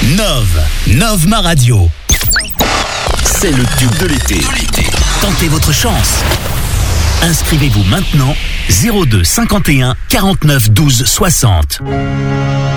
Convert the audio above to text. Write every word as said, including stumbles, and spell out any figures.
Nove, Nove ma radio. C'est le tube de l'été. Tentez votre chance. Inscrivez-vous maintenant zéro deux cinquante et un quarante-neuf douze soixante.